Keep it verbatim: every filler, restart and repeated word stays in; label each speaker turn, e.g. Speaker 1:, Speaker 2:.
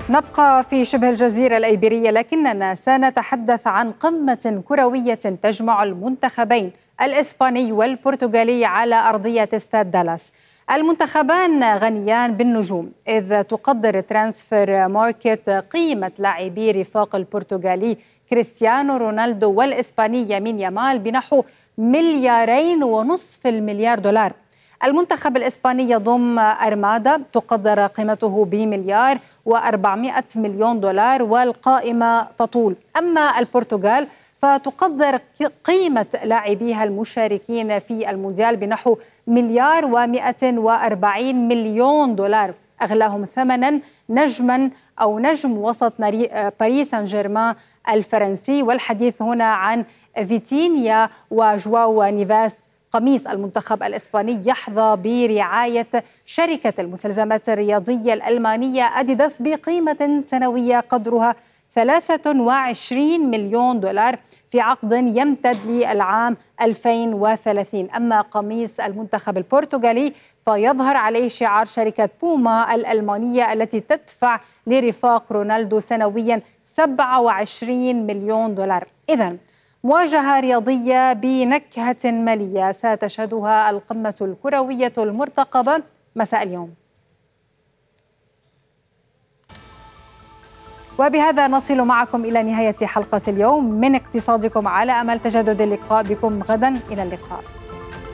Speaker 1: نبقى في شبه الجزيرة الأيبيرية، لكننا سنتحدث عن قمة كروية تجمع المنتخبين الإسباني والبرتغالي على أرضية استاد دالاس. المنتخبان غنيان بالنجوم، إذ تقدر ترانسفير ماركت قيمة لاعبي رفاق البرتغالي كريستيانو رونالدو والإسباني يمين يامال بنحو مليارين ونصف المليار دولار. المنتخب الإسباني يضم أرمادا تقدر قيمته بمليار وأربعمائة مليون دولار والقائمة تطول. أما البرتغال فتقدر قيمة لاعبيها المشاركين في المونديال بنحو مليار ومائة وأربعين مليون دولار، أغلاهم ثمنا نجما أو نجم وسط باريس سان جيرمان الفرنسي. والحديث هنا عن فيتينيا وجواو نيفاس. قميص المنتخب الإسباني يحظى برعاية شركة المستلزمات الرياضية الألمانية أديداس بقيمة سنوية قدرها ثلاثة وعشرين مليون دولار في عقد يمتد للعام ألفين وثلاثين. أما قميص المنتخب البرتغالي فيظهر عليه شعار شركة بوما الألمانية التي تدفع لرفاق رونالدو سنويا سبعة وعشرين مليون دولار. إذن مواجهة رياضية بنكهة مالية ستشهدها القمة الكروية المرتقبة مساء اليوم. وبهذا نصل معكم إلى نهاية حلقة اليوم من اقتصادكم، على أمل تجدد اللقاء بكم غدا. إلى اللقاء.